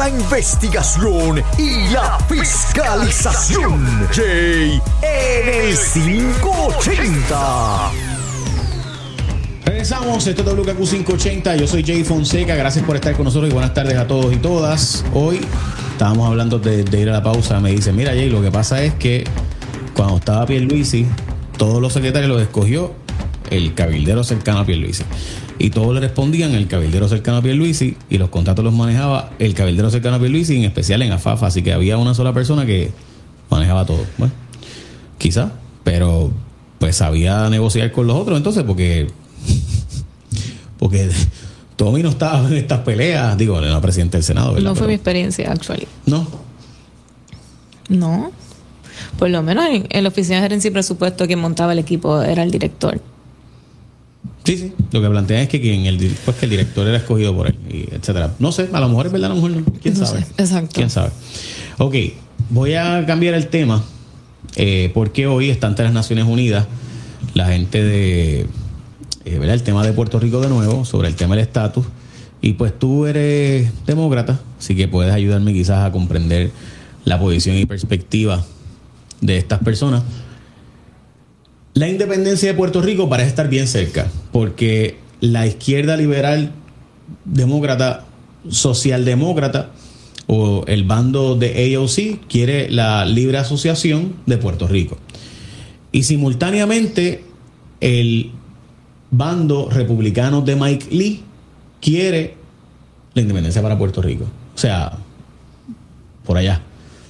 la investigación y la fiscalización. Jay en el 580. Regresamos, esto es WKQ 580. Yo soy Jay Fonseca, gracias por estar con nosotros y buenas tardes a todos y todas. Hoy estábamos hablando de ir a la pausa. Me dice, mira Jay, lo que pasa es que cuando estaba Pierluisi, todos los secretarios los escogió el cabildero cercano a Pierluisi. Y todos le respondían el cabildero cercano a Pierluisi, y los contratos los manejaba el cabildero cercano a Pierluisi, en especial en AFAFA. Así que había una sola persona que manejaba todo. Bueno, quizá, pero pues sabía negociar con los otros entonces, porque Tommy no estaba en estas peleas. Digo, era presidente del Senado, ¿verdad? No fue mi experiencia, actually. No. Por lo menos en la oficina de gerencia y presupuesto, quien montaba el equipo era el director. Sí. Lo que plantean es que el director era escogido por él, y etcétera. No sé, a lo mejor es verdad, a lo mejor no. ¿Quién sabe? Exacto. ¿Quién sabe? Ok, voy a cambiar el tema, porque hoy está ante las Naciones Unidas la gente de... ¿verdad? El tema de Puerto Rico de nuevo, sobre el tema del estatus. Y pues tú eres demócrata, así que puedes ayudarme quizás a comprender la posición y perspectiva de estas personas. La independencia de Puerto Rico parece estar bien cerca, porque la izquierda liberal demócrata, socialdemócrata, o el bando de AOC quiere la libre asociación de Puerto Rico. Y simultáneamente el bando republicano de Mike Lee quiere la independencia para Puerto Rico. O sea, por allá.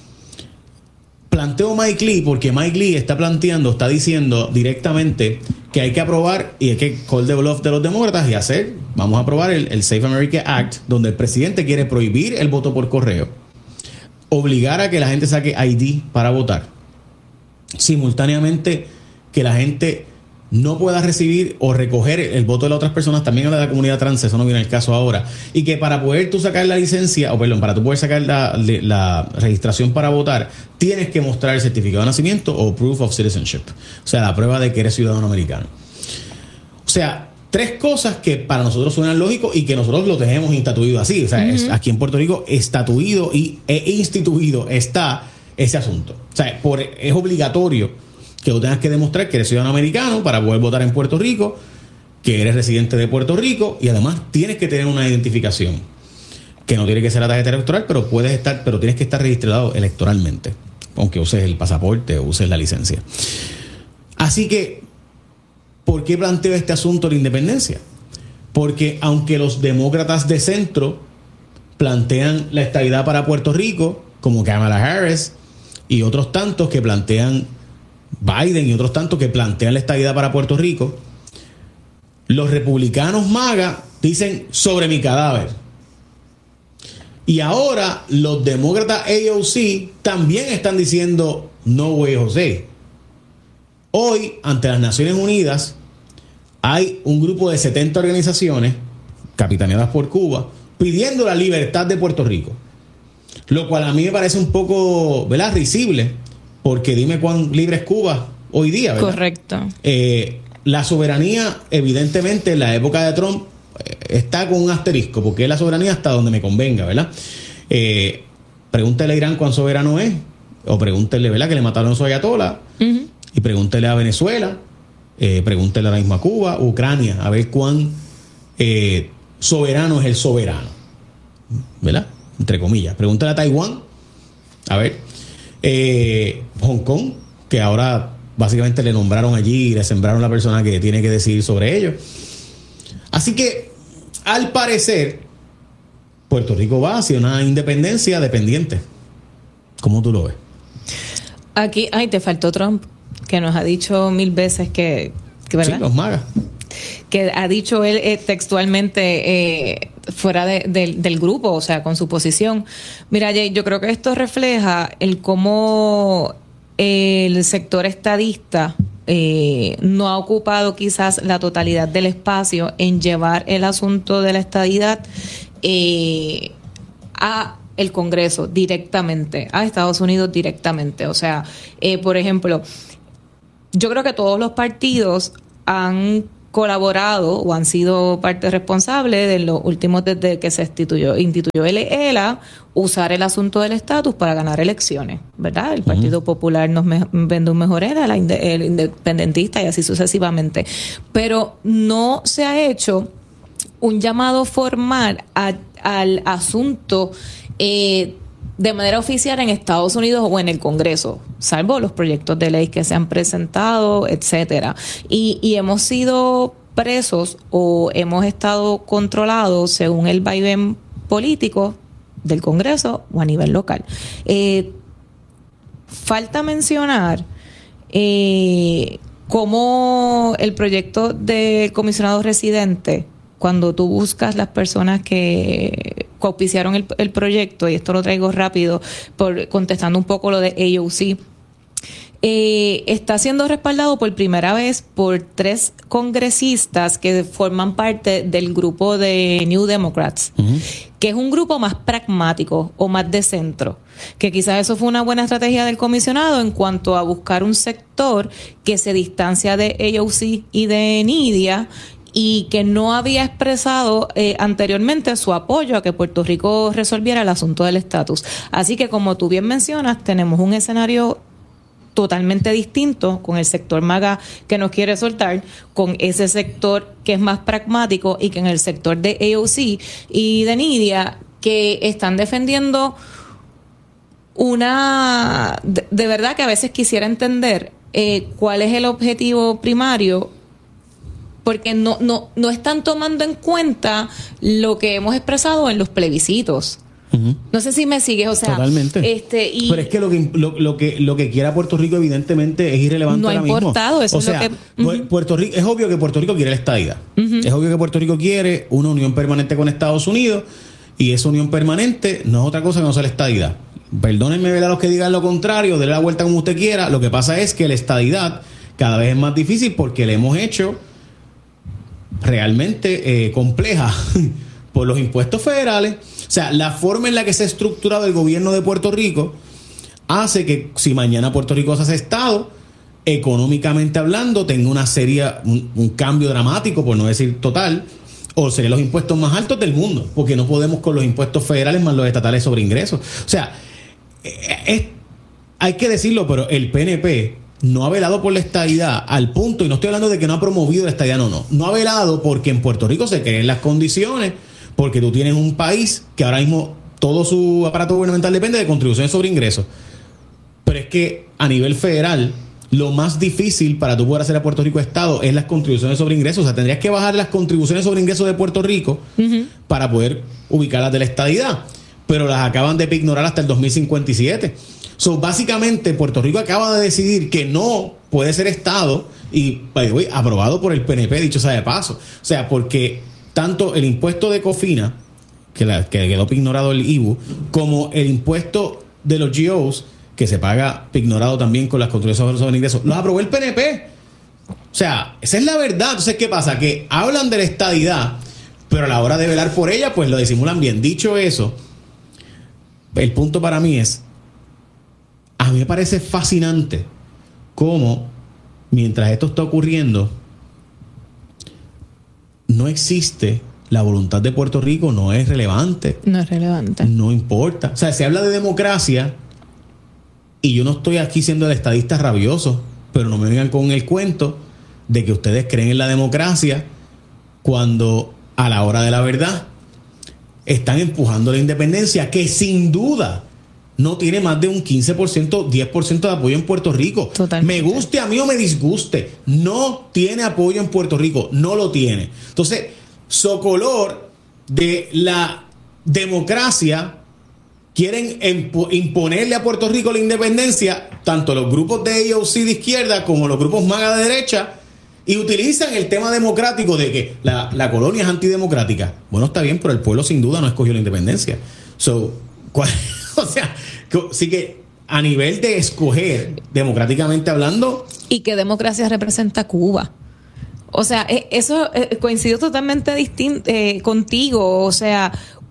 Planteo Mike Lee porque Mike Lee está diciendo directamente que hay que aprobar y hay que call the bluff de los demócratas y vamos a aprobar el Safe America Act, donde el presidente quiere prohibir el voto por correo, obligar a que la gente saque ID para votar, simultáneamente que la gente no pueda recibir o recoger el voto de las otras personas, también a la comunidad trans, eso no viene el caso ahora, y que para poder tú sacar la licencia, para tú poder sacar la registración para votar, tienes que mostrar el certificado de nacimiento o proof of citizenship, o sea, la prueba de que eres ciudadano americano. O sea, tres cosas que para nosotros suenan lógicos y que nosotros lo tenemos instituido así, o sea, aquí en Puerto Rico estatuido e instituido está ese asunto, o sea, es obligatorio que tú tengas que demostrar que eres ciudadano americano para poder votar en Puerto Rico, que eres residente de Puerto Rico, y además tienes que tener una identificación, que no tiene que ser la tarjeta electoral, pero tienes que estar registrado electoralmente, aunque uses el pasaporte o uses la licencia. Así que, ¿por qué planteo este asunto de la independencia? Porque aunque los demócratas de centro plantean la estadidad para Puerto Rico, como Kamala Harris y otros tantos que plantean Biden y otros tantos que plantean la estadidad para Puerto Rico, los republicanos MAGA dicen sobre mi cadáver. Y ahora los demócratas AOC también están diciendo no way José. Hoy, ante las Naciones Unidas, hay un grupo de 70 organizaciones capitaneadas por Cuba pidiendo la libertad de Puerto Rico, lo cual a mí me parece un poco, ¿verdad?, risible. Porque dime cuán libre es Cuba hoy día, ¿verdad? Correcto. La soberanía, evidentemente, en la época de Trump, está con un asterisco, porque es la soberanía hasta donde me convenga, ¿verdad? Pregúntele a Irán cuán soberano es, o pregúntele, ¿verdad?, que le mataron a su ayatollah, y pregúntele a Venezuela, pregúntele ahora mismo a Cuba, Ucrania, a ver cuán soberano es el soberano, ¿verdad? Entre comillas. Pregúntele a Taiwán, a ver. Hong Kong, que ahora básicamente le nombraron allí y le sembraron la persona que tiene que decidir sobre ello. Así que, al parecer, Puerto Rico va hacia una independencia dependiente. ¿Cómo tú lo ves? Aquí, te faltó Trump, que nos ha dicho 1000 veces que ¿verdad? Sí, los MAGA. Que ha dicho él textualmente fuera del grupo, o sea, con su posición. Mira, Jay, yo creo que esto refleja el cómo el sector estadista no ha ocupado quizás la totalidad del espacio en llevar el asunto de la estadidad a el Congreso directamente, a Estados Unidos directamente. O sea, por ejemplo, yo creo que todos los partidos han colaborado o han sido parte responsable de los últimos, desde que se instituyó el ELA, usar el asunto del estatus para ganar elecciones, ¿verdad? El Partido Popular nos vende un mejor ELA, el independentista y así sucesivamente. Pero no se ha hecho un llamado formal al asunto de manera oficial en Estados Unidos o en el Congreso, salvo los proyectos de ley que se han presentado, etcétera. Y hemos sido presos o hemos estado controlados según el vaivén político del Congreso o a nivel local. Falta mencionar cómo el proyecto del comisionado residente, cuando tú buscas las personas que auspiciaron el proyecto, y esto lo traigo rápido, contestando un poco lo de AOC, está siendo respaldado por primera vez por 3 congresistas que forman parte del grupo de New Democrats, que es un grupo más pragmático o más de centro, que quizás eso fue una buena estrategia del comisionado en cuanto a buscar un sector que se distancia de AOC y de Nidia, y que no había expresado anteriormente su apoyo a que Puerto Rico resolviera el asunto del estatus. Así que, como tú bien mencionas, tenemos un escenario totalmente distinto con el sector MAGA que nos quiere soltar, con ese sector que es más pragmático, y que en el sector de AOC y de Nidia, que están defendiendo de verdad que a veces quisiera entender cuál es el objetivo primario, porque no están tomando en cuenta lo que hemos expresado en los plebiscitos. No sé si me sigues, o sea, totalmente. Pero es que lo que quiera Puerto Rico evidentemente es irrelevante ahora mismo. No ha importado, eso es lo que... Puerto Rico, es obvio que Puerto Rico quiere la estadidad. Es obvio que Puerto Rico quiere una unión permanente con Estados Unidos, y esa unión permanente no es otra cosa que no sea la estadidad. Perdónenme, ¿verdad?, los que digan lo contrario, denle la vuelta como usted quiera. Lo que pasa es que la estadidad cada vez es más difícil porque le hemos hecho realmente compleja por los impuestos federales. O sea, la forma en la que se ha estructurado el gobierno de Puerto Rico hace que, si mañana Puerto Rico se hace Estado, económicamente hablando, tenga un cambio dramático, por no decir total, o serían los impuestos más altos del mundo, porque no podemos con los impuestos federales más los estatales sobre ingresos. O sea, hay que decirlo, pero el PNP no ha velado por la estadidad al punto, y no estoy hablando de que no ha promovido la estadidad, no ha velado porque en Puerto Rico se creen las condiciones, porque tú tienes un país que ahora mismo todo su aparato gubernamental depende de contribuciones sobre ingresos. Pero es que a nivel federal, lo más difícil para tú poder hacer a Puerto Rico Estado es las contribuciones sobre ingresos. O sea, tendrías que bajar las contribuciones sobre ingresos de Puerto Rico para poder ubicarlas de la estadidad. Pero las acaban de ignorar hasta el 2057. Básicamente, Puerto Rico acaba de decidir que no puede ser Estado, y aprobado por el PNP, dicho sea de paso. O sea, porque tanto el impuesto de Cofina, que quedó ignorado el IBU, como el impuesto de los GOs, que se paga ignorado también con las contribuciones sobre ingresos, los aprobó el PNP. O sea, esa es la verdad. Entonces, ¿qué pasa? Que hablan de la estadidad, pero a la hora de velar por ella, pues lo disimulan bien. Dicho eso, el punto para mí es, a mí me parece fascinante cómo, mientras esto está ocurriendo, no existe la voluntad de Puerto Rico, no es relevante. No es relevante. No importa. O sea, se habla de democracia, y yo no estoy aquí siendo el estadista rabioso, pero no me vengan con el cuento de que ustedes creen en la democracia cuando a la hora de la verdad están empujando la independencia, que sin duda no tiene más de un 15%, 10% de apoyo en Puerto Rico. Totalmente. Me guste a mí o me disguste, no tiene apoyo en Puerto Rico, no lo tiene. Entonces, socolor de la democracia, quieren imponerle a Puerto Rico la independencia, tanto los grupos de AOC de izquierda como los grupos MAGA de derecha, y utilizan el tema democrático de que la colonia es antidemocrática. Bueno, está bien, pero el pueblo sin duda no escogió la independencia. O sea, sí que a nivel de escoger, democráticamente hablando... ¿Y qué democracia representa Cuba? O sea, eso coincido totalmente contigo. O sea,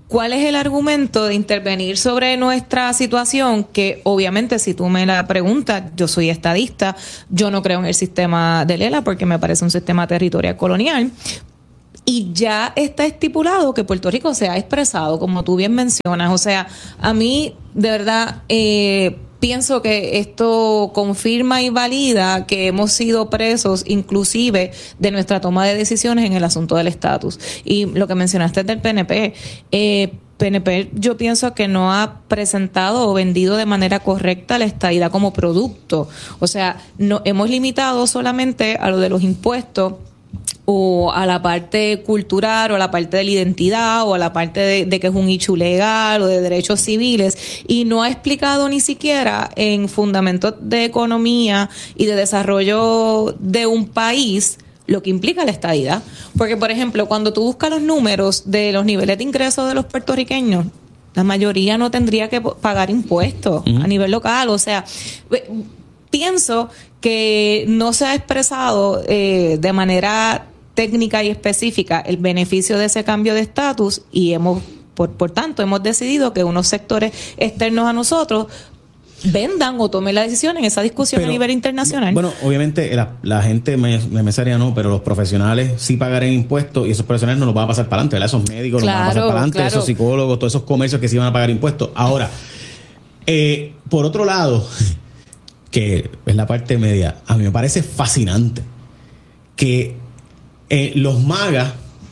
¿cuál es el argumento de intervenir sobre nuestra situación? Que obviamente, si tú me la preguntas, yo soy estadista, yo no creo en el sistema de Lela porque me parece un sistema territorial colonial. Y ya está estipulado que Puerto Rico se ha expresado, como tú bien mencionas. O sea, a mí, de verdad, pienso que esto confirma y valida que hemos sido presos inclusive de nuestra toma de decisiones en el asunto del estatus. Y lo que mencionaste del PNP, PNP yo pienso que no ha presentado o vendido de manera correcta la estadidad como producto. O sea, no hemos limitado solamente a lo de los impuestos o a la parte cultural o a la parte de la identidad o a la parte de que es un issue legal o de derechos civiles, y no ha explicado ni siquiera en fundamentos de economía y de desarrollo de un país lo que implica la estadidad. Porque, por ejemplo, cuando tú buscas los números de los niveles de ingresos de los puertorriqueños, la mayoría no tendría que pagar impuestos a nivel local. O sea, pienso que no se ha expresado de manera técnica y específica el beneficio de ese cambio de estatus, y por tanto hemos decidido que unos sectores externos a nosotros vendan o tomen la decisión en esa discusión a nivel internacional. Bueno, obviamente la gente empresaria no, pero los profesionales sí pagarán impuestos, y esos profesionales no los van a pasar para adelante, ¿verdad? Esos médicos no van a pasar para adelante, esos psicólogos, todos esos comercios que sí van a pagar impuestos. Ahora, por otro lado, que es la parte media, a mí me parece fascinante que los MAGA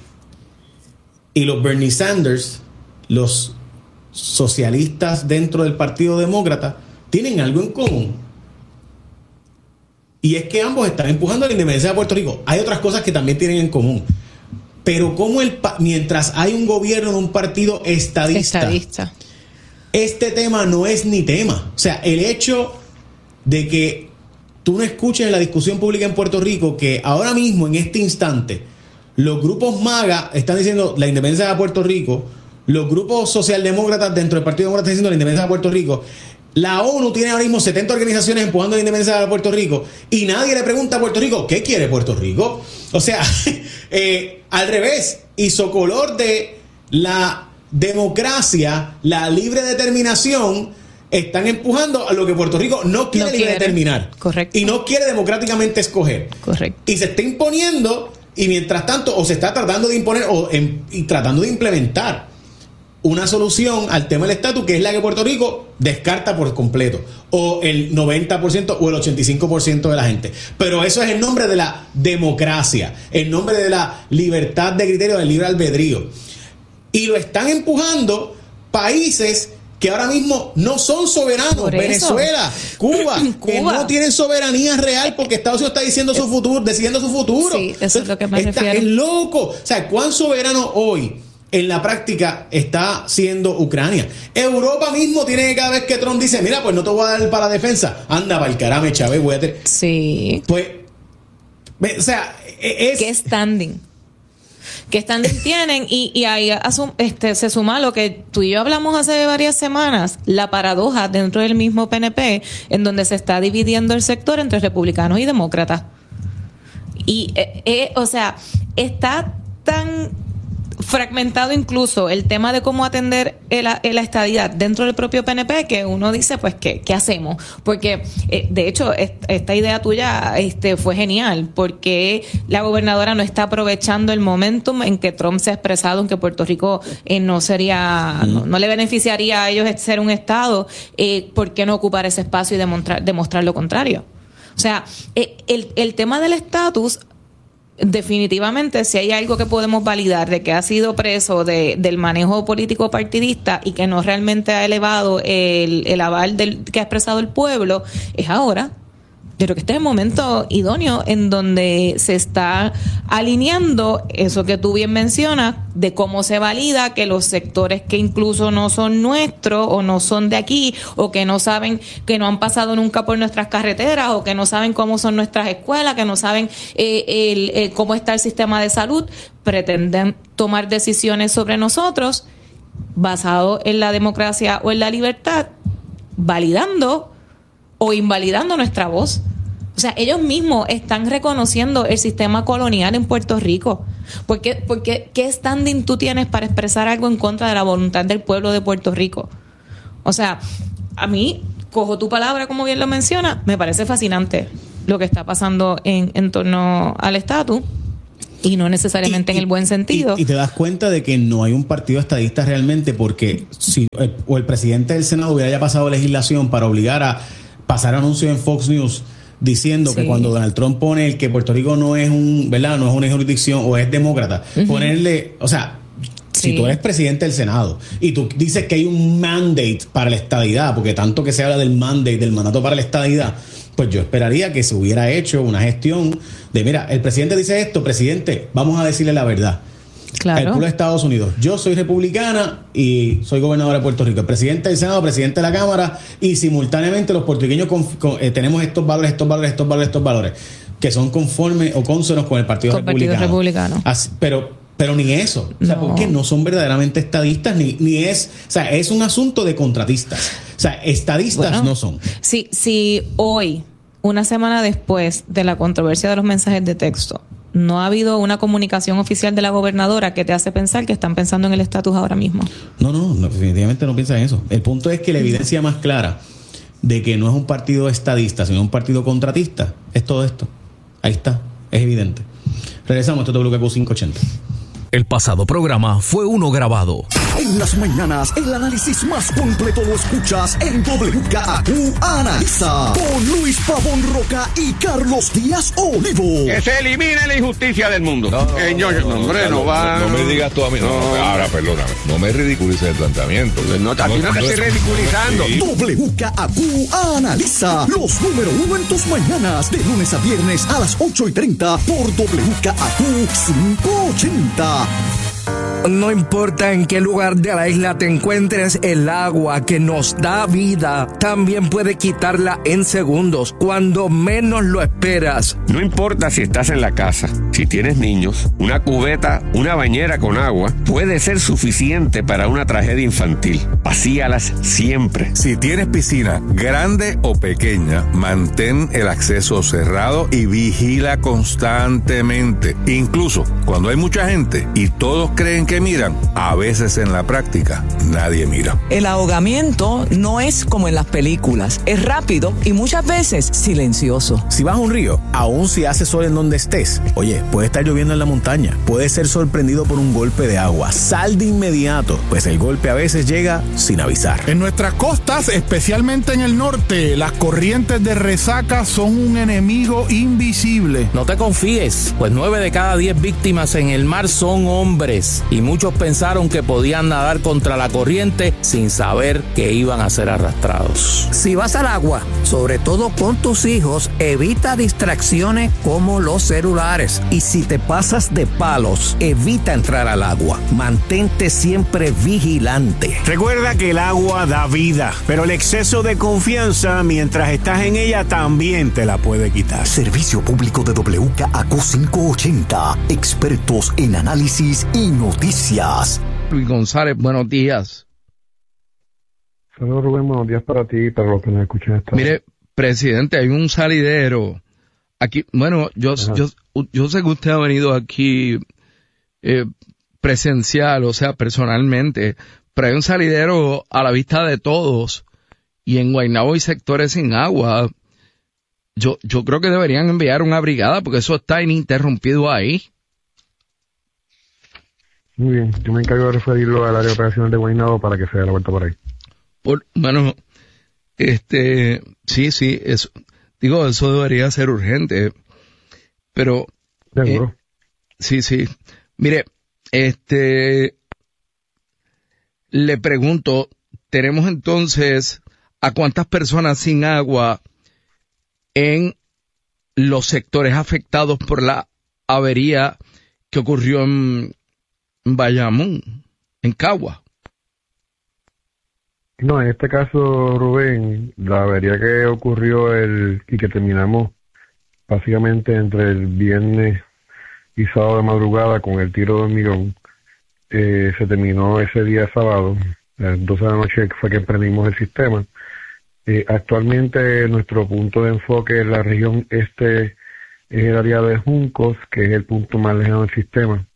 y los Bernie Sanders, los socialistas dentro del Partido Demócrata, tienen algo en común. Y es que ambos están empujando la independencia de Puerto Rico. Hay otras cosas que también tienen en común. Pero como mientras hay un gobierno de un partido estadista, este tema no es ni tema. O sea, el hecho de que tú no escuches en la discusión pública en Puerto Rico que ahora mismo, en este instante, los grupos MAGA están diciendo la independencia de Puerto Rico, los grupos socialdemócratas dentro del Partido Demócrata están diciendo la independencia de Puerto Rico, la ONU tiene ahora mismo 70 organizaciones empujando la independencia de Puerto Rico, y nadie le pregunta a Puerto Rico ¿qué quiere Puerto Rico? O sea, al revés, isocolor de la democracia, la libre determinación, están empujando a lo que Puerto Rico no quiere determinar. Correcto. Y no quiere democráticamente escoger. Correcto. Y se está imponiendo, y mientras tanto, o se está tratando de imponer y tratando de implementar una solución al tema del estatus, que es la que Puerto Rico descarta por completo, o el 90% o el 85% de la gente. Pero eso es en nombre de la democracia, en nombre de la libertad de criterio, del libre albedrío. Y lo están empujando países que ahora mismo no son soberanos. Venezuela, Cuba, que no tienen soberanía real porque Estados Unidos está diciendo su futuro, decidiendo su futuro. Sí, eso es lo que me refiero. Es loco. O sea, ¿cuán soberano hoy en la práctica está siendo Ucrania? Europa mismo tiene que, cada vez que Trump dice, mira, pues no te voy a dar para la defensa, anda para el carame, Chávez, voy a tener. Sí. Pues, o sea, es... ¿Qué standing? ¿Qué standing tienen? Y ahí se suma lo que tú y yo hablamos hace varias semanas, la paradoja dentro del mismo PNP, en donde se está dividiendo el sector entre republicanos y demócratas. Y, o sea, está tan fragmentado incluso el tema de cómo atender la estadidad dentro del propio PNP, que uno dice, pues, ¿qué hacemos? Porque, de hecho, esta idea tuya fue genial, porque la gobernadora no está aprovechando el momentum en que Trump se ha expresado en que Puerto Rico no sería, no le beneficiaría a ellos ser un estado. ¿Por qué no ocupar ese espacio y demostrar lo contrario? O sea, el tema del estatus, definitivamente, si hay algo que podemos validar de que ha sido preso del manejo político partidista y que no realmente ha elevado el aval que ha expresado el pueblo, es ahora. Yo creo que este es el momento idóneo en donde se está alineando eso que tú bien mencionas, de cómo se valida que los sectores que incluso no son nuestros o no son de aquí, o que no saben, que no han pasado nunca por nuestras carreteras, o que no saben cómo son nuestras escuelas, que no saben cómo está el sistema de salud, pretenden tomar decisiones sobre nosotros basado en la democracia o en la libertad, validando o invalidando nuestra voz. O sea, ellos mismos están reconociendo el sistema colonial en Puerto Rico. Porque ¿qué standing tú tienes para expresar algo en contra de la voluntad del pueblo de Puerto Rico? O sea, a mí, cojo tu palabra, como bien lo menciona, me parece fascinante lo que está pasando en torno al estatus. Y no necesariamente en el buen sentido. Y te das cuenta de que no hay un partido estadista realmente, porque si el presidente del Senado hubiera ya pasado legislación para obligar a pasar anuncios en Fox News diciendo que cuando Donald Trump pone el que Puerto Rico no es ¿verdad? No es una jurisdicción o es demócrata, ponerle, o sea, si tú eres presidente del Senado y tú dices que hay un mandate para la estadidad, porque tanto que se habla del mandate, del mandato para la estadidad, pues yo esperaría que se hubiera hecho una gestión de, mira, el presidente dice esto, presidente, vamos a decirle la verdad. Claro. El pueblo de Estados Unidos. Yo soy republicana y soy gobernadora de Puerto Rico. El presidente del Senado, presidente de la Cámara, y simultáneamente los puertorriqueños tenemos estos valores, que son conformes o cónsonos con el Partido Republicano. Así, pero ni eso. O sea, porque no son verdaderamente estadistas, ni es, o sea, es un asunto de contratistas. O sea, estadistas no son. Si hoy, una semana después de la controversia de los mensajes de texto, no ha habido una comunicación oficial de la gobernadora que te hace pensar que están pensando en el estatus ahora mismo. No, definitivamente no piensa en eso. El punto es que la evidencia más clara de que no es un partido estadista, sino un partido contratista, es todo esto. Ahí está, es evidente. Regresamos a WKQ 580. El pasado programa fue uno grabado. En las mañanas, el análisis más completo lo escuchas en WKQ Analiza. Con Luis Pavón Roca y Carlos Díaz Olivo. Que se elimine la injusticia del mundo. No me digas tú a mí. Ahora, perdóname. No me ridiculices el planteamiento. Aquí no te estoy ridiculizando. WKQ Analiza. Los número uno en tus mañanas. De lunes a viernes a las 8:30 por WKQ 580. No importa en qué lugar de la isla te encuentres, el agua que nos da vida también puede quitarla en segundos, cuando menos lo esperas. No importa si estás en la casa, si tienes niños, una cubeta, una bañera con agua puede ser suficiente para una tragedia infantil. Vacíalas siempre. Si tienes piscina, grande o pequeña, mantén el acceso cerrado y vigila constantemente. Incluso cuando hay mucha gente y todos creen que miran, a veces en la práctica nadie mira. El ahogamiento no es como en las películas, es rápido y muchas veces silencioso. Si vas a un río, aun si hace sol en donde estés, oye, puede estar lloviendo en la montaña, puedes ser sorprendido por un golpe de agua, sal de inmediato, pues el golpe a veces llega sin avisar. En nuestras costas, especialmente en el norte, las corrientes de resaca son un enemigo invisible. No te confíes, pues 9 de cada 10 víctimas en el mar son hombres y muchos pensaron que podían nadar contra la corriente sin saber que iban a ser arrastrados. Si vas al agua, sobre todo con tus hijos, evita distracciones como los celulares. Y si te pasas de palos, evita entrar al agua. Mantente siempre vigilante. Recuerda que el agua da vida, pero el exceso de confianza mientras estás en ella también te la puede quitar. Servicio público de WKQ 580. Expertos en análisis y noticias. Luis González, buenos días. Saludos, Rubén, buenos días para ti y para los que nos escuchan esta Mire, presidente, hay un salidero aquí. Bueno, yo sé que usted ha venido aquí presencial, o sea, personalmente, pero hay un salidero a la vista de todos y en Guaynabo hay sectores sin agua. Yo creo que deberían enviar una brigada porque eso está ininterrumpido ahí. Muy bien, yo me encargo de referirlo al área operacional de Guaynabo para que se dé la vuelta por ahí. Sí, eso debería ser urgente, pero... ¿Seguro? Sí. Mire, le pregunto, tenemos entonces a cuántas personas sin agua en los sectores afectados por la avería que ocurrió en Bayamón, en Cagua. No, en este caso, Rubén, la avería que ocurrió y que terminamos básicamente entre el viernes y sábado de madrugada con el tiro de hormigón, se terminó ese día sábado, a las 12 de la noche fue que emprendimos el sistema, Actualmente nuestro punto de enfoque en la región este es el área de Juncos, que es el punto más lejano del sistema,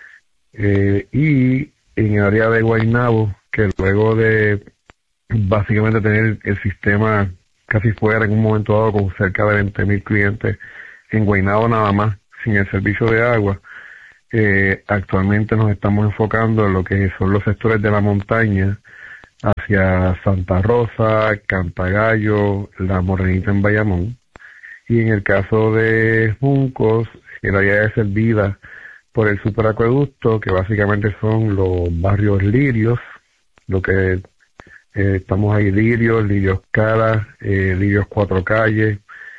y en el área de Guaynabo, que luego de básicamente tener el sistema casi fuera en un momento dado con cerca de 20,000 clientes en Guaynabo nada más, sin el servicio de agua, actualmente nos estamos enfocando en lo que son los sectores de la montaña, hacia Santa Rosa, Cantagallo, La Morenita en Bayamón, y en el caso de Juncos, el área es servida por el superacueducto, que básicamente son los barrios Lirios, lo que estamos ahí, Lirios Cala, Lirios Cuatro Calles,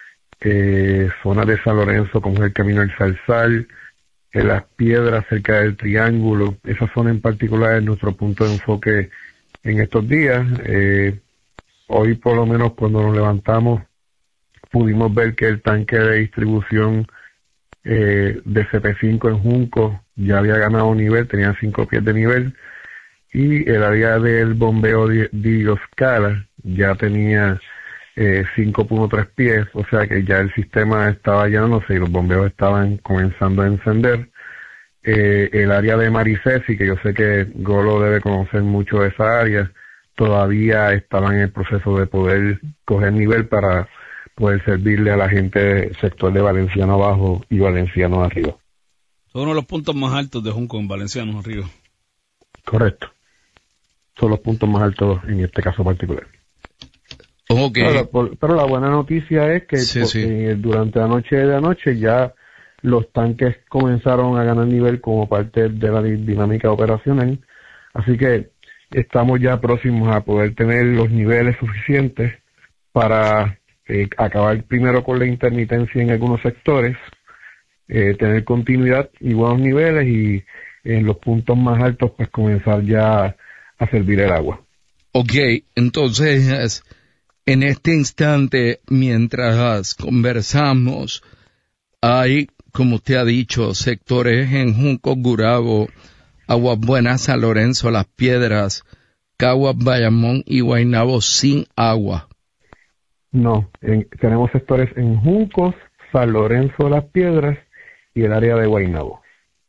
zona de San Lorenzo como es el Camino del Salsal, en Las Piedras cerca del Triángulo. Esa zona en particular es nuestro punto de enfoque en estos días. Hoy por lo menos cuando nos levantamos pudimos ver que el tanque de distribución de CP5 en Junco ya había ganado nivel, tenía 5 pies de nivel, y el área del bombeo de Dioscala ya tenía 5.3 pies, o sea que ya el sistema estaba llenándose y los bombeos estaban comenzando a encender. El área de Maricesi, que yo sé que Golo debe conocer mucho de esa área, todavía estaban en el proceso de poder coger nivel para poder servirle a la gente del sector de Valenciano Abajo y Valenciano Arriba. Son uno de los puntos más altos de Junco en Valenciano Arriba. Correcto. Son los puntos más altos en este caso particular. Okay. Pero la buena noticia es que durante la noche de anoche ya los tanques comenzaron a ganar nivel como parte de la dinámica operacional, así que estamos ya próximos a poder tener los niveles suficientes para acabar primero con la intermitencia en algunos sectores, tener continuidad y buenos niveles, y en los puntos más altos pues comenzar ya a servir el agua. Ok, entonces en este instante, mientras conversamos, hay, como usted ha dicho, sectores en Junco, Gurabo, Aguas Buenas, San Lorenzo, Las Piedras, Caguas, Bayamón y Guaynabo sin agua. No, tenemos sectores en Juncos, San Lorenzo, Las Piedras y el área de Guaynabo.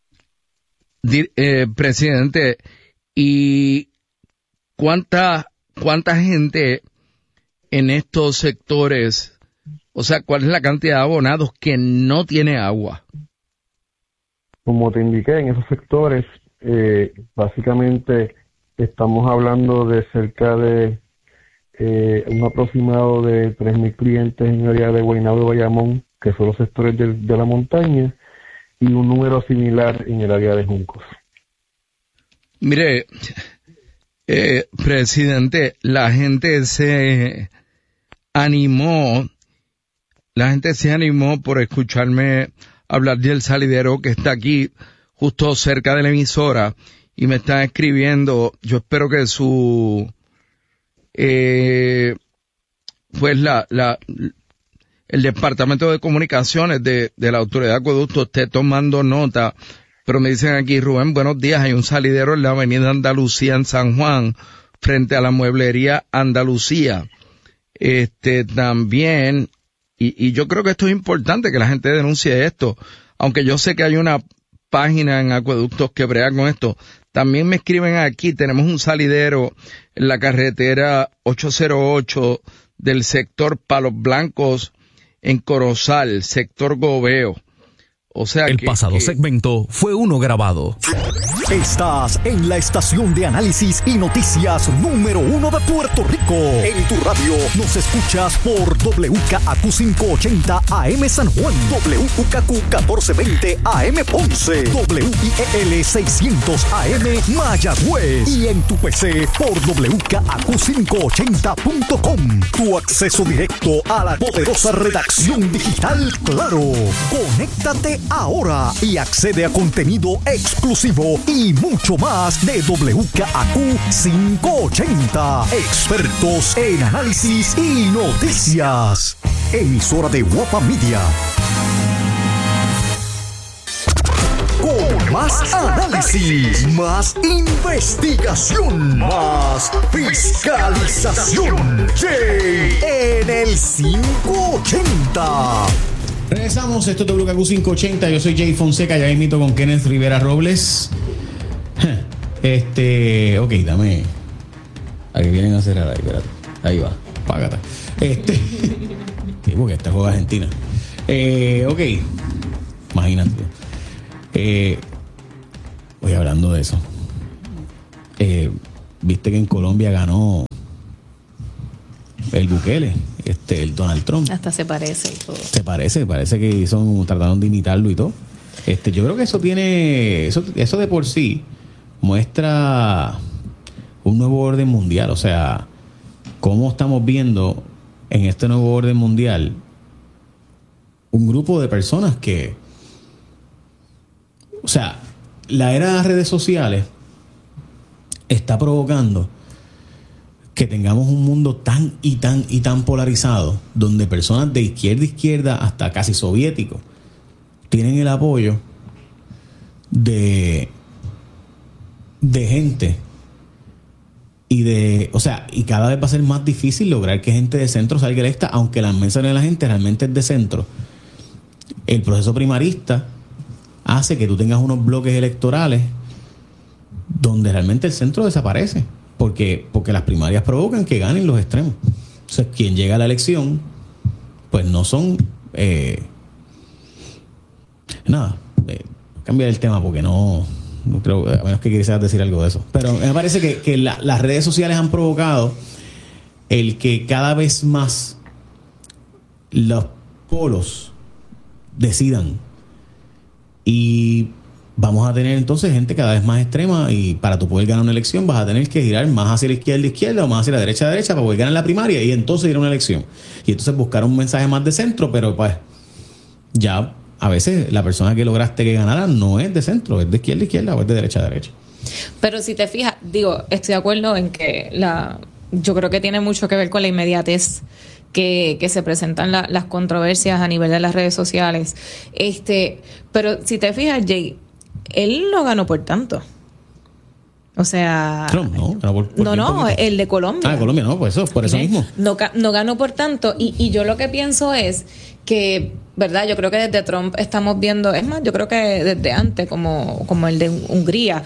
Presidente, ¿y cuánta gente en estos sectores, o sea, cuál es la cantidad de abonados que no tiene agua? Como te indiqué, en esos sectores, básicamente estamos hablando de cerca de un aproximado de 3,000 clientes en el área de Guaynabo y Bayamón, que son los sectores de la montaña, y un número similar en el área de Juncos. Mire, presidente, la gente se animó por escucharme hablar del salidero que está aquí justo cerca de la emisora, y me están escribiendo. Yo espero que su pues el departamento de comunicaciones de la autoridad de acueducto esté tomando nota, pero me dicen aquí: Rubén, buenos días, hay un salidero en la avenida Andalucía en San Juan frente a la mueblería Andalucía. También, y yo creo que esto es importante que la gente denuncie esto, aunque yo sé que hay una página en acueductos que brega con esto. También me escriben aquí: tenemos un salidero en la carretera 808 del sector Palos Blancos en Corozal, sector Gobeo. O sea, el pasado segmento fue uno grabado. Estás en la estación de análisis y noticias número 1 de Puerto Rico. En tu radio nos escuchas por WKAQ 580 AM San Juan, WKQ 1420 AM Ponce, WIEL 600 AM Mayagüez, y en tu PC por WKAQ580.com. Tu acceso directo a la poderosa redacción digital Claro. Conéctate ahora y accede a contenido exclusivo y mucho más de WKAQ 580. Expertos en análisis y noticias. Emisora de Guapa Media. Con Más análisis, más investigación, más fiscalización. Jay en el 580. Regresamos, esto es WKQ 580. Yo soy Jay Fonseca, ya invito con Kenneth Rivera Robles. Ok, dame. ¿A qué vienen a cerrar ahí? Espérate. Ahí va, págata. Porque esta juega Argentina. Ok, imagínate. Voy hablando de eso. Viste que en Colombia ganó el Bukele, el Donald Trump. Hasta se parece y todo. Parece que trataron de imitarlo y todo. Yo creo que eso de por sí muestra un nuevo orden mundial. O sea, cómo estamos viendo en este nuevo orden mundial un grupo de personas que, o sea, la era de las redes sociales está provocando que tengamos un mundo tan y tan polarizado, donde personas de izquierda hasta casi soviéticos tienen el apoyo de gente y cada vez va a ser más difícil lograr que gente de centro salga electa, aunque la mensaje de la gente realmente es de centro. El proceso primarista hace que tú tengas unos bloques electorales donde realmente el centro desaparece, porque las primarias provocan que ganen los extremos. Entonces, quien llega a la elección, pues no son cambiar el tema porque no creo, a menos que quisieras decir algo de eso. Pero me parece que las redes sociales han provocado el que cada vez más los polos decidan, y vamos a tener entonces gente cada vez más extrema, y para tú poder ganar una elección vas a tener que girar más hacia la izquierda o más hacia la derecha para poder ganar la primaria y entonces ir a una elección, y entonces buscar un mensaje más de centro, pero pues ya a veces la persona que lograste que ganara no es de centro, es de izquierda o es de derecha a derecha. Pero si te fijas, estoy de acuerdo en que yo creo que tiene mucho que ver con la inmediatez que se presentan las controversias a nivel de las redes sociales. Pero si te fijas, Jay, él no ganó por tanto. O sea, Trump, no, el de Colombia. Colombia no, pues por eso mismo. No ganó por tanto, y yo lo que pienso es que, ¿verdad? Yo creo que desde Trump estamos viendo, es más, yo creo que desde antes, como el de Hungría,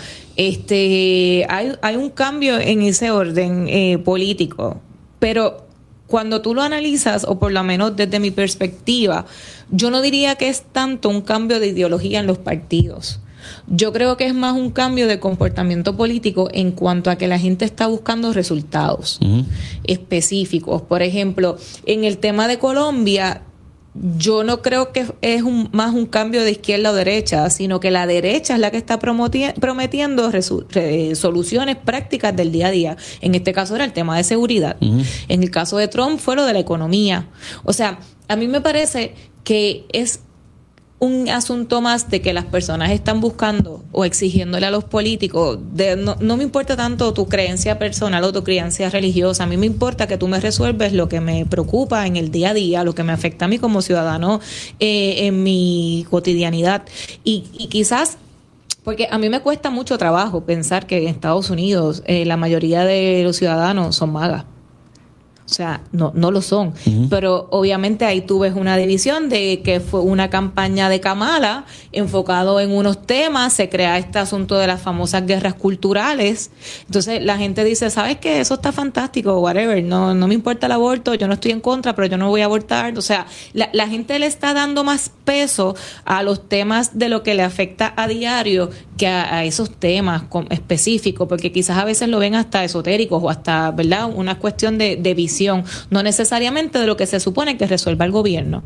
hay un cambio en ese orden político, pero cuando tú lo analizas, o por lo menos desde mi perspectiva, yo no diría que es tanto un cambio de ideología en los partidos. Yo creo que es más un cambio de comportamiento político en cuanto a que la gente está buscando resultados específicos. Por ejemplo, en el tema de Colombia, yo no creo que es más un cambio de izquierda o derecha, sino que la derecha es la que está prometiendo soluciones prácticas del día a día. En este caso era el tema de seguridad. En el caso de Trump fue lo de la economía. O sea, a mí me parece que es un asunto más de que las personas están buscando o exigiéndole a los políticos, no me importa tanto tu creencia personal o tu creencia religiosa, a mí me importa que tú me resuelves lo que me preocupa en el día a día, lo que me afecta a mí como ciudadano en mi cotidianidad. Y quizás, porque a mí me cuesta mucho trabajo pensar que en Estados Unidos la mayoría de los ciudadanos son magas. O sea, no lo son. Pero obviamente ahí tú ves una división de que fue una campaña de Kamala enfocado en unos temas, se crea este asunto de las famosas guerras culturales. Entonces la gente dice, ¿sabes qué? Eso está fantástico, whatever, no me importa el aborto, yo no estoy en contra, pero yo no voy a abortar. O sea, la gente le está dando más peso a los temas de lo que le afecta a diario que a esos temas específicos, porque quizás a veces lo ven hasta esotéricos o hasta, ¿verdad?, una cuestión de visión, no necesariamente de lo que se supone que resuelva el gobierno.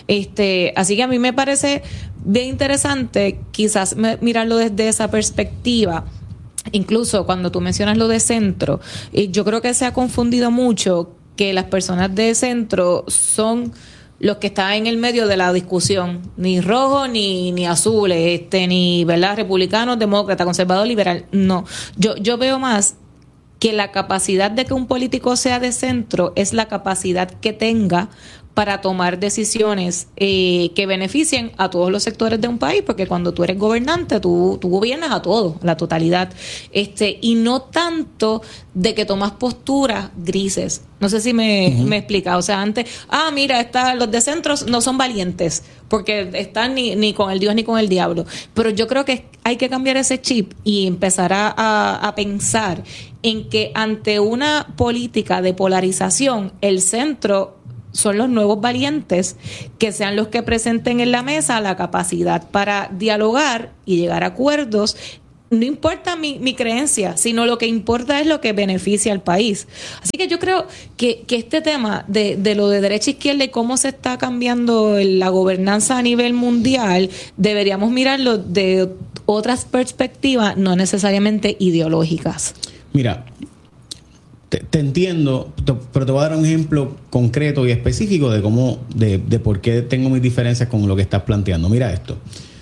Así que a mí me parece bien interesante quizás mirarlo desde esa perspectiva. Incluso cuando tú mencionas lo de centro, yo creo que se ha confundido mucho que las personas de centro son los que están en el medio de la discusión, ni rojo ni azules, ni, ¿verdad?, republicanos, demócratas, conservador, liberal. No, yo veo más que la capacidad de que un político sea de centro es la capacidad que tenga para tomar decisiones que beneficien a todos los sectores de un país, porque cuando tú eres gobernante, tú gobiernas a todos, a la totalidad, y no tanto de que tomas posturas grises. No sé si me explica. O sea, antes, mira, los de centros no son valientes, porque están ni con el Dios ni con el diablo. Pero yo creo que hay que cambiar ese chip y empezar a pensar en que ante una política de polarización, el centro son los nuevos valientes, que sean los que presenten en la mesa la capacidad para dialogar y llegar a acuerdos. No importa mi creencia, sino lo que importa es lo que beneficia al país. Así que yo creo que este tema de lo de derecha e izquierda y cómo se está cambiando la gobernanza a nivel mundial, deberíamos mirarlo de otras perspectivas, no necesariamente ideológicas. Mira, te entiendo, pero te voy a dar un ejemplo concreto y específico de cómo, de por qué tengo mis diferencias con lo que estás planteando. Mira esto.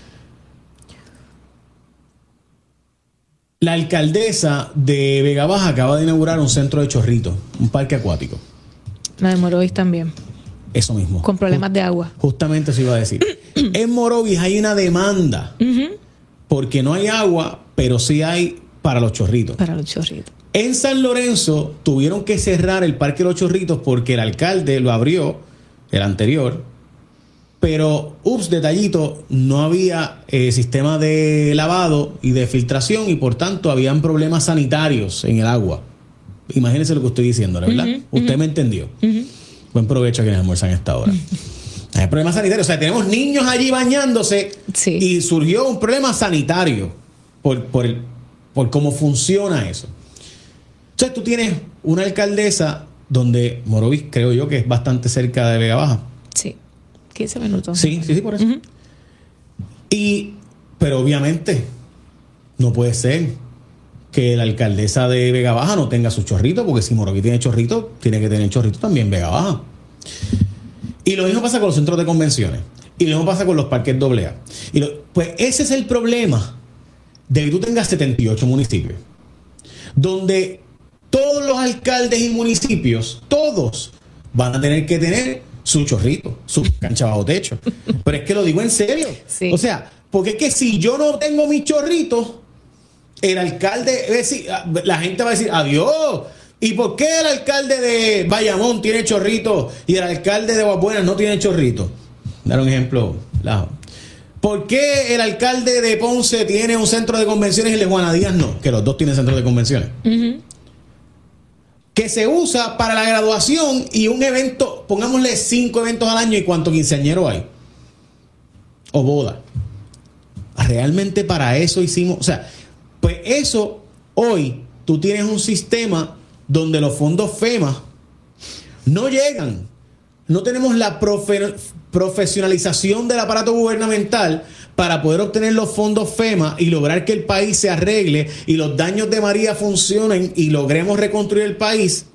La alcaldesa de Vega Baja acaba de inaugurar un centro de chorritos, un parque acuático. La de Morovis también. Eso mismo. Con problemas de agua. Justamente eso iba a decir. En Morovis hay una demanda porque no hay agua, pero sí hay para los chorritos. Para los chorritos. En San Lorenzo tuvieron que cerrar el Parque de los Chorritos porque el alcalde lo abrió, el anterior, pero, detallito, no había sistema de lavado y de filtración y por tanto habían problemas sanitarios en el agua. Imagínense lo que estoy diciendo, ¿verdad? Usted me entendió. Buen provecho a quienes almuerzan a esta hora. Hay problemas sanitarios, o sea, tenemos niños allí bañándose y surgió un problema sanitario por cómo funciona eso. Entonces tú tienes una alcaldesa donde Morovis, creo yo, que es bastante cerca de Vega Baja. Sí, 15 minutos. Sí, por eso. Pero obviamente no puede ser que la alcaldesa de Vega Baja no tenga su chorrito, porque si Morovis tiene chorrito, tiene que tener chorrito también Vega Baja. Y lo mismo pasa con los centros de convenciones. Y lo mismo pasa con los parques AA. Pues ese es el problema de que tú tengas 78 municipios, donde todos los alcaldes y municipios, todos van a tener que tener su chorrito, su cancha bajo techo. Pero es que lo digo en serio. Sí. O sea, porque es que si yo no tengo mi chorrito, el alcalde, la gente va a decir, adiós. ¿Y por qué el alcalde de Bayamón tiene chorrito y el alcalde de Aguabuenas no tiene chorrito? Dar un ejemplo. ¿Por qué el alcalde de Ponce tiene un centro de convenciones y el de Juana Díaz no? Que los dos tienen centro de convenciones. Que se usa para la graduación y un evento, pongámosle 5 eventos al año y cuánto quinceañero hay. O boda. Realmente para eso hicimos, o sea, pues eso, hoy tú tienes un sistema donde los fondos FEMA no llegan. No tenemos la profesionalización del aparato gubernamental para poder obtener los fondos FEMA y lograr que el país se arregle y los daños de María funcionen y logremos reconstruir el país.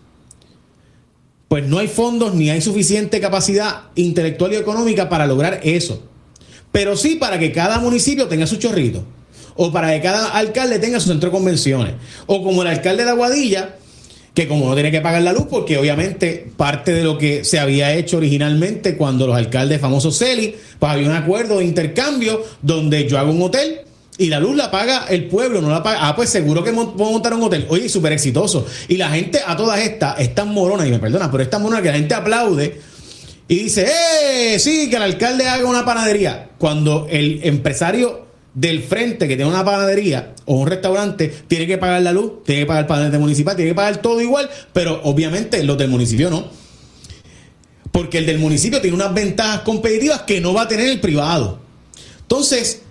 Pues no hay fondos ni hay suficiente capacidad intelectual y económica para lograr eso. Pero sí para que cada municipio tenga su chorrito, o para que cada alcalde tenga su centro de convenciones, o como el alcalde de Aguadilla, que como no tiene que pagar la luz, porque obviamente parte de lo que se había hecho originalmente cuando los alcaldes famosos CELI, pues había un acuerdo de intercambio donde yo hago un hotel y la luz la paga el pueblo, no la paga. Pues seguro que puedo montar un hotel. Oye, súper exitoso. Y la gente a todas estas moronas, y me perdona, pero estas moronas que la gente aplaude y dice, sí, que el alcalde haga una panadería. Cuando el empresario del frente que tiene una panadería o un restaurante tiene que pagar la luz, tiene que pagar el panel municipal, tiene que pagar todo igual, pero obviamente los del municipio no, porque el del municipio tiene unas ventajas competitivas que no va a tener el privado. Entonces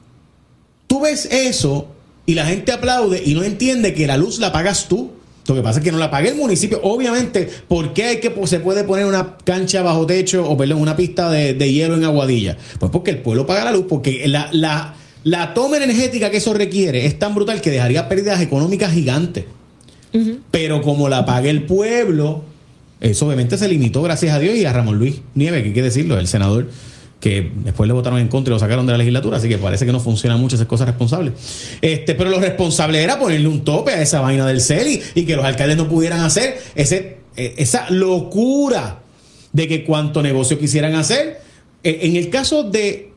tú ves eso y la gente aplaude y no entiende que la luz la pagas tú. Lo que pasa es que no la paga el municipio. Obviamente, ¿por qué se puede poner una cancha bajo techo o una pista de hielo en Aguadilla? Pues porque el pueblo paga la luz, porque la toma energética que eso requiere es tan brutal que dejaría pérdidas económicas gigantes. Pero como la paga el pueblo, eso obviamente se limitó, gracias a Dios, y a Ramón Luis Nieves, que hay que decirlo, el senador, que después le votaron en contra y lo sacaron de la legislatura, así que parece que no funciona mucho esas cosas responsables. Pero lo responsable era ponerle un tope a esa vaina del CELI y que los alcaldes no pudieran hacer esa locura de que cuánto negocio quisieran hacer. En el caso de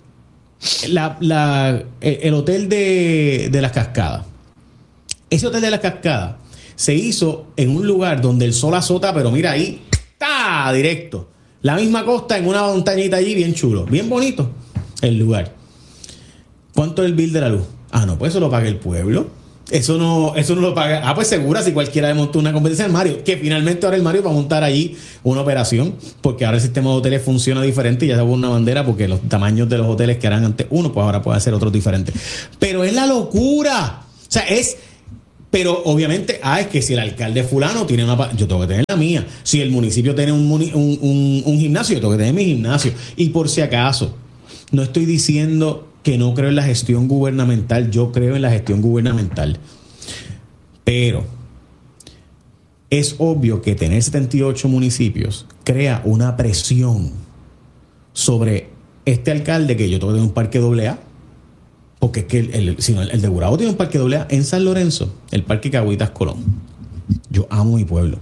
el hotel de las Cascadas, ese hotel de las Cascadas se hizo en un lugar donde el sol azota, pero mira ahí, ¡tá! Directo. La misma costa en una montañita allí, bien chulo, bien bonito el lugar. ¿Cuánto es el bill de la luz? No, pues eso lo paga el pueblo. Eso no lo paga. Pues segura, si cualquiera le montó una competencia al Mario, que finalmente ahora el Mario va a montar allí una operación, porque ahora el sistema de hoteles funciona diferente y ya se pone una bandera, porque los tamaños de los hoteles que eran antes uno, pues ahora puede ser otros diferentes. Pero es la locura. O sea, pero obviamente, es que si el alcalde fulano tiene yo tengo que tener la mía. Si el municipio tiene un gimnasio, yo tengo que tener mi gimnasio. Y por si acaso, no estoy diciendo que no creo en la gestión gubernamental, yo creo en la gestión gubernamental. Pero es obvio que tener 78 municipios crea una presión sobre este alcalde, que yo tengo que tener un parque AA. Porque es que el de Gurabo tiene un parque AA en San Lorenzo, el parque Caguitas Colón. Yo amo mi pueblo.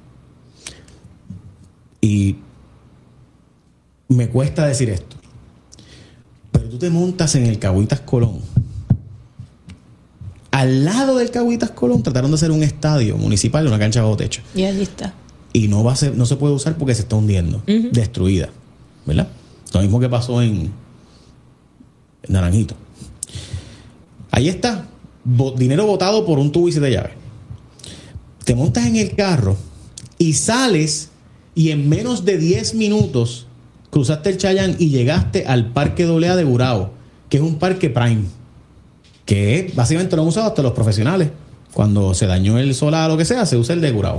Y me cuesta decir esto. Pero tú te montas en el Caguitas Colón. Al lado del Caguitas Colón trataron de hacer un estadio municipal, una cancha bajo techo. Y allí está. Y no se puede usar porque se está hundiendo, destruida. ¿Verdad? Lo mismo que pasó en Naranjito. Ahí está, dinero botado por un tubo y 7 llaves. Te montas en el carro y sales y en menos de 10 minutos cruzaste el Chayán y llegaste al parque AA de Gurabo, que es un parque prime, que básicamente lo han usado hasta los profesionales. Cuando se dañó el solar o lo que sea, se usa el de Gurabo.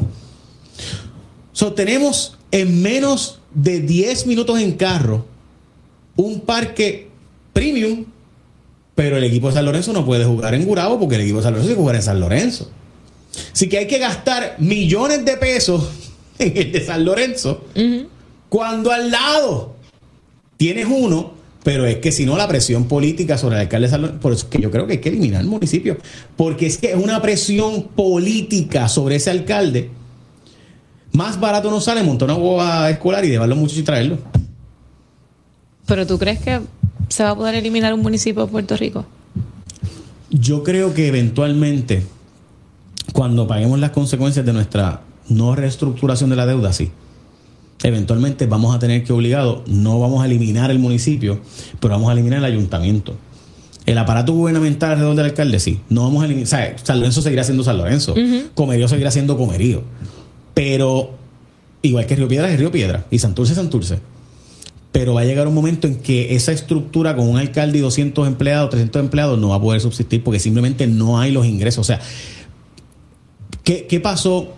Tenemos en menos de 10 minutos en carro un parque premium. Pero el equipo de San Lorenzo no puede jugar en Gurabo porque el equipo de San Lorenzo tiene que jugar en San Lorenzo. Así que hay que gastar millones de pesos en el de San Lorenzo, cuando al lado tienes uno, pero es que si no, la presión política sobre el alcalde de San Lorenzo, por eso es que yo creo que hay que eliminar el municipio, porque es que es una presión política sobre ese alcalde. Más barato no sale montar una guagua escolar y llevarlo mucho y traerlo. ¿Pero tú crees que se va a poder eliminar un municipio de Puerto Rico? Yo creo que eventualmente, cuando paguemos las consecuencias de nuestra no reestructuración de la deuda, sí. Eventualmente vamos a tener que no vamos a eliminar el municipio, pero vamos a eliminar el ayuntamiento. El aparato gubernamental alrededor del alcalde, sí. No vamos a eliminar. O sea, San Lorenzo seguirá siendo San Lorenzo. Comerío seguirá siendo Comerío. Pero, igual que Río Piedra es Río Piedra. Y Santurce es Santurce. Pero va a llegar un momento en que esa estructura con un alcalde y 200 empleados, 300 empleados, no va a poder subsistir porque simplemente no hay los ingresos. O sea, ¿qué pasó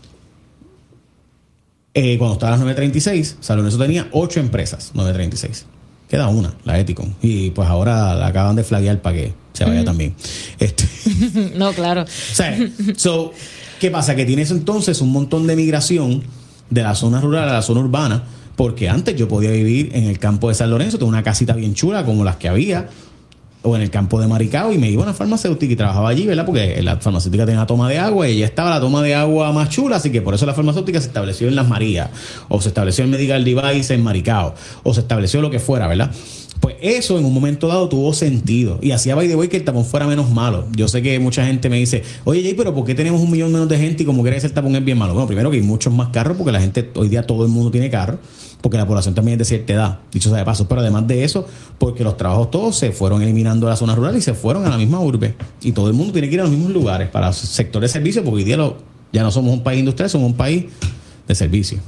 cuando estaba a las 936? San Lorenzo tenía 8 empresas, 936. Queda una, la Eticon. Y pues ahora la acaban de flaguear para que se vaya también. No, claro. O sea, ¿qué pasa? Que tienes entonces un montón de migración de la zona rural a la zona urbana. Porque antes yo podía vivir en el campo de San Lorenzo, tengo una casita bien chula como las que había, o en el campo de Maricao, y me iba a una farmacéutica y trabajaba allí, ¿verdad? Porque la farmacéutica tenía la toma de agua y ya estaba la toma de agua más chula, así que por eso la farmacéutica se estableció en Las Marías, o se estableció el Medical Device en Maricao, o se estableció lo que fuera, ¿verdad? Pues eso en un momento dado tuvo sentido y hacía by the way que el tapón fuera menos malo. Yo sé que mucha gente me dice, oye Jay, pero ¿por qué tenemos 1 millón menos de gente y como quiera que el tapón es bien malo? Bueno, primero que hay muchos más carros porque la gente, hoy día todo el mundo tiene carro, porque la población también es de cierta edad, dicho sea de paso, pero además de eso, porque los trabajos todos se fueron eliminando de la zona rural y se fueron a la misma urbe y todo el mundo tiene que ir a los mismos lugares para sectores de servicio, porque hoy día ya no somos un país industrial, somos un país de servicio.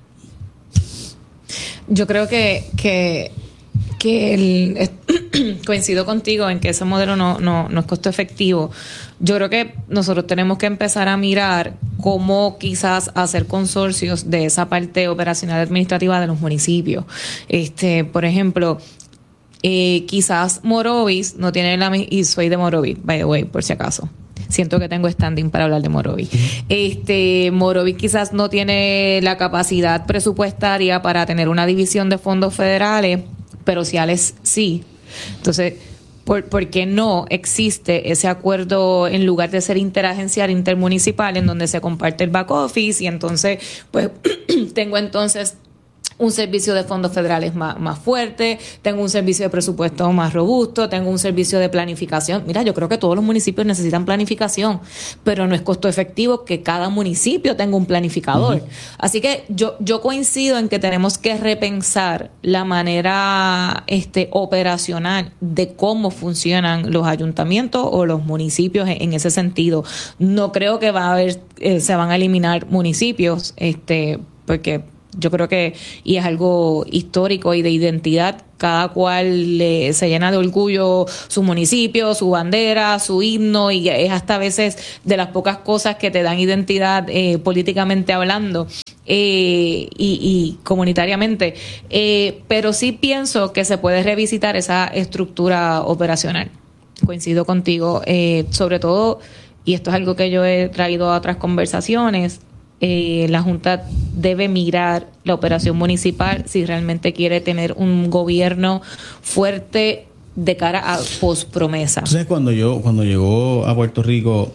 Yo creo que coincido contigo en que ese modelo no es costo efectivo. Yo creo que nosotros tenemos que empezar a mirar cómo quizás hacer consorcios de esa parte operacional administrativa de los municipios. Por ejemplo, quizás Morovis no tiene y soy de Morovis, by the way, por si acaso. Siento que tengo standing para hablar de Morovis. Morovis quizás no tiene la capacidad presupuestaria para tener una división de fondos federales, pero Ciales sí. Entonces, ¿por qué no existe ese acuerdo en lugar de ser interagencial, intermunicipal, en donde se comparte el back office y entonces, pues, tengo entonces un servicio de fondos federales más fuerte, tengo un servicio de presupuesto más robusto, tengo un servicio de planificación. Mira, yo creo que todos los municipios necesitan planificación, pero no es costo efectivo que cada municipio tenga un planificador. Así que yo coincido en que tenemos que repensar la manera operacional de cómo funcionan los ayuntamientos o los municipios en ese sentido. No creo que se van a eliminar municipios, porque yo creo que, y es algo histórico y de identidad, cada cual se llena de orgullo su municipio, su bandera, su himno, y es hasta a veces de las pocas cosas que te dan identidad políticamente hablando y comunitariamente. Pero sí pienso que se puede revisitar esa estructura operacional. Coincido contigo, sobre todo, y esto es algo que yo he traído a otras conversaciones, la Junta debe mirar la operación municipal si realmente quiere tener un gobierno fuerte de cara a pospromesa. Entonces, cuando llegó a Puerto Rico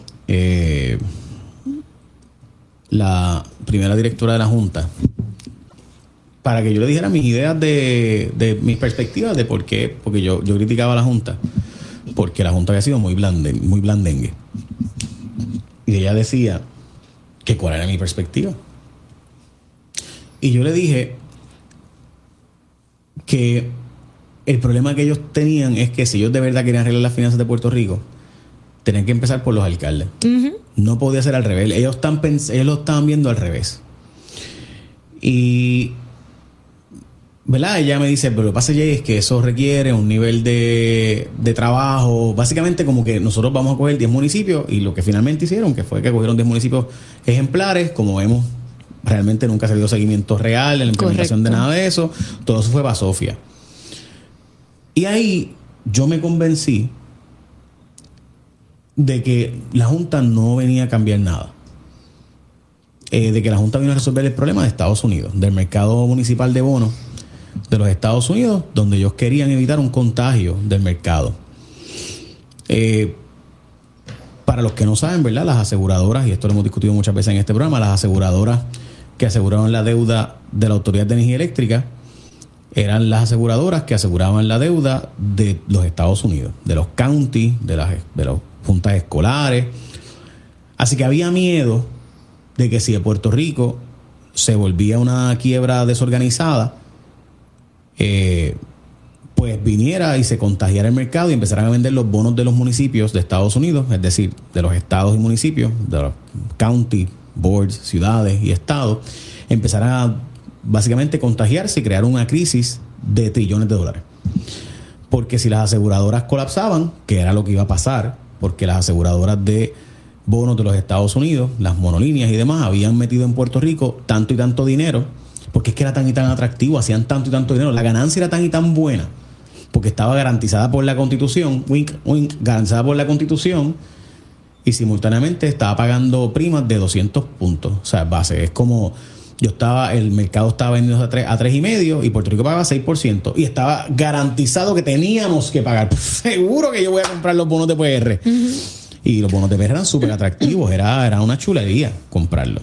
la primera directora de la Junta, para que yo le dijera mis ideas de mis perspectivas de por qué, porque yo criticaba a la Junta, porque la Junta había sido muy blandengue. Y ella decía que cuál era mi perspectiva. Y yo le dije que el problema que ellos tenían es que si ellos de verdad querían arreglar las finanzas de Puerto Rico, tenían que empezar por los alcaldes. No podía ser al revés. Ellos lo estaban viendo al revés. Y ¿verdad? Ella me dice, pero lo que pasa, Jay, es que eso requiere un nivel de trabajo. Básicamente como que nosotros vamos a coger 10 municipios y lo que finalmente hicieron, que fue que cogieron 10 municipios ejemplares, como vemos, realmente nunca se dio seguimiento real en la implementación de nada de eso. Todo eso fue basofia. Y ahí yo me convencí de que la Junta no venía a cambiar nada. De que la Junta vino a resolver el problema de Estados Unidos, del mercado municipal de bonos de los Estados Unidos, donde ellos querían evitar un contagio del mercado. Para los que no saben, ¿verdad? Las aseguradoras, y esto lo hemos discutido muchas veces en este programa, las aseguradoras que aseguraban la deuda de la Autoridad de Energía Eléctrica eran las aseguradoras que aseguraban la deuda de los Estados Unidos, de los counties, de las juntas escolares. Así que había miedo de que si de Puerto Rico se volvía una quiebra desorganizada, pues viniera y se contagiara el mercado y empezaran a vender los bonos de los municipios de Estados Unidos, es decir, de los estados y municipios, de los county boards, ciudades y estados, empezaran a básicamente contagiarse y crear una crisis de trillones de dólares. Porque si las aseguradoras colapsaban, que era lo que iba a pasar, porque las aseguradoras de bonos de los Estados Unidos, las monolíneas y demás, habían metido en Puerto Rico tanto y tanto dinero, porque es que era tan y tan atractivo, hacían tanto y tanto dinero, la ganancia era tan y tan buena, porque estaba garantizada por la Constitución, garantizada por la Constitución, y simultáneamente estaba pagando primas de 200 puntos, o sea, base, es como el mercado estaba vendiendo a 3,5 y Puerto Rico pagaba 6%, y estaba garantizado que teníamos que pagar. Pues, seguro que yo voy a comprar los bonos de PR. Y los bonos de PR eran súper atractivos, era una chulería comprarlos.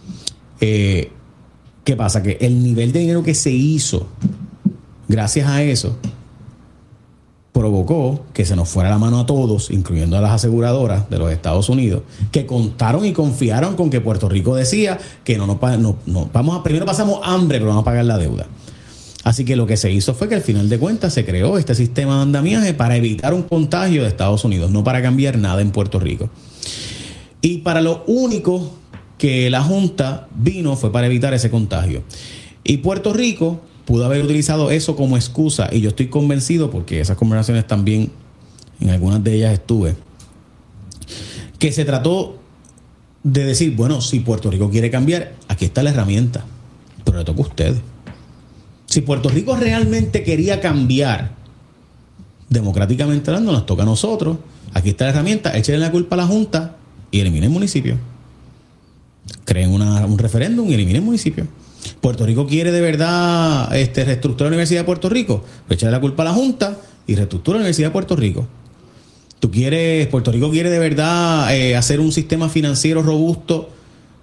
¿Qué pasa? Que el nivel de dinero que se hizo gracias a eso provocó que se nos fuera la mano a todos, incluyendo a las aseguradoras de los Estados Unidos, que contaron y confiaron con que Puerto Rico decía que primero pasamos hambre, pero vamos a pagar la deuda. Así que lo que se hizo fue que al final de cuentas se creó este sistema de andamiaje para evitar un contagio de Estados Unidos, no para cambiar nada en Puerto Rico. Y para lo único que la Junta vino fue para evitar ese contagio. Y Puerto Rico pudo haber utilizado eso como excusa, y yo estoy convencido, porque esas conversaciones también, en algunas de ellas estuve, que se trató de decir, bueno, si Puerto Rico quiere cambiar, aquí está la herramienta, pero le toca a ustedes. Si Puerto Rico realmente quería cambiar, democráticamente hablando, nos toca a nosotros, aquí está la herramienta, échenle la culpa a la Junta y eliminen el municipio. Creen un referéndum y eliminen el municipio. Puerto Rico quiere de verdad reestructurar la Universidad de Puerto Rico, pues echarle la culpa a la Junta y reestructura la Universidad de Puerto Rico. Puerto Rico quiere de verdad hacer un sistema financiero robusto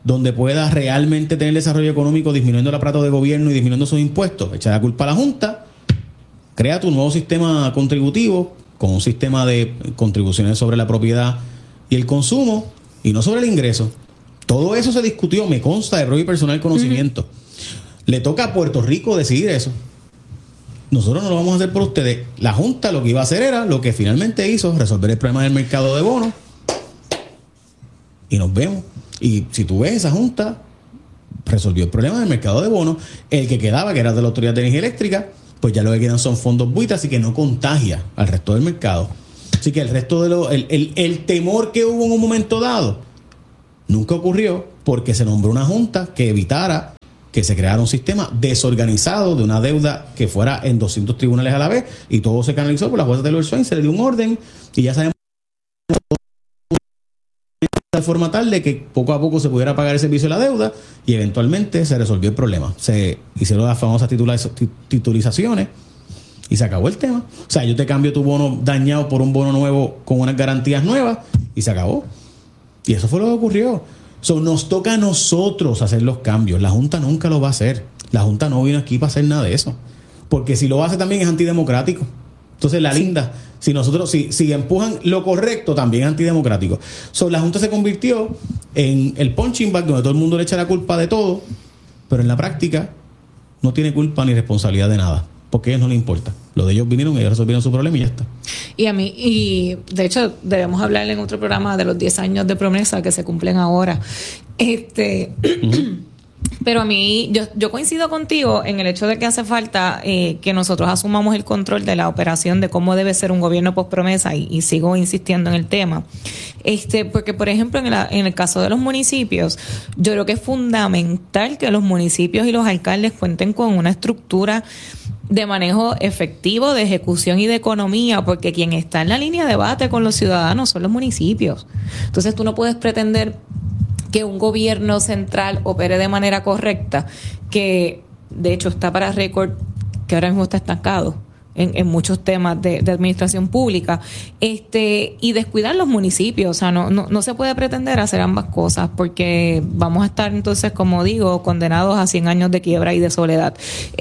donde pueda realmente tener desarrollo económico disminuyendo el aparato de gobierno y disminuyendo sus impuestos, echa la culpa a la Junta, crea tu nuevo sistema contributivo con un sistema de contribuciones sobre la propiedad y el consumo y no sobre el ingreso. Todo eso se discutió, me consta de propio y personal conocimiento. Le toca a Puerto Rico decidir eso. Nosotros no lo vamos a hacer por ustedes. La Junta lo que iba a hacer era lo que finalmente hizo, resolver el problema del mercado de bonos. Y nos vemos. Y si tú ves, esa Junta resolvió el problema del mercado de bonos. El que quedaba, que era de la Autoridad de Energía Eléctrica, pues ya lo que quedan son fondos buitres, así que no contagia al resto del mercado. Así que el resto de el temor que hubo en un momento dado nunca ocurrió porque se nombró una Junta que evitara que se creara un sistema desorganizado de una deuda que fuera en 200 tribunales a la vez, y todo se canalizó por la jueza Taylor Swain, se le dio un orden y ya sabemos de forma tal de que poco a poco se pudiera pagar el servicio de la deuda y eventualmente se resolvió el problema. Se hicieron las famosas titulizaciones y se acabó el tema. O sea, yo te cambio tu bono dañado por un bono nuevo con unas garantías nuevas y se acabó. Y eso fue lo que ocurrió. Nos toca a nosotros hacer los cambios. La Junta nunca lo va a hacer. La Junta no vino aquí para hacer nada de eso. Porque si lo hace también es antidemocrático. Entonces, si empujan lo correcto, también es antidemocrático. La Junta se convirtió en el punching bag donde todo el mundo le echa la culpa de todo, pero en la práctica no tiene culpa ni responsabilidad de nada, porque a ellos no les importa. Lo de ellos vinieron, ellos resolvieron su problema y ya está. Y de hecho debemos hablar en otro programa de los 10 años de promesa que se cumplen ahora. Pero a mí, yo coincido contigo en el hecho de que hace falta que nosotros asumamos el control de la operación de cómo debe ser un gobierno post promesa, y sigo insistiendo en el tema. Porque, por ejemplo, en el caso de los municipios, yo creo que es fundamental que los municipios y los alcaldes cuenten con una estructura de manejo efectivo, de ejecución y de economía, porque quien está en la línea de debate con los ciudadanos son los municipios. Entonces tú no puedes pretender que un gobierno central opere de manera correcta, que de hecho está para récord, que ahora mismo está estancado en muchos temas de administración pública, y descuidar los municipios. O sea, no se puede pretender hacer ambas cosas, porque vamos a estar entonces, como digo, condenados a 100 años de quiebra y de soledad.